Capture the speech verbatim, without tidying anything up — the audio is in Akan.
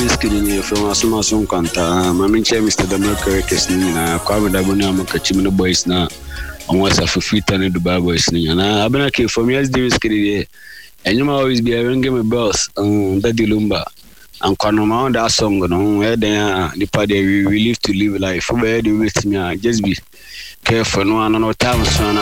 Skinny from a small song canta. Mammy Che, Mister Democrat, Kisnina, Quavadabona, Mokachimino boys now. And what's a free turn in the bar boys. And I've been a kid from yesterday, Skinny. And you always be a ring me boss, um, Daddy Lumba. And Conoma, that song, no, where they are, the party we live to live life. Where do with me? Just be careful, no one, no time, son.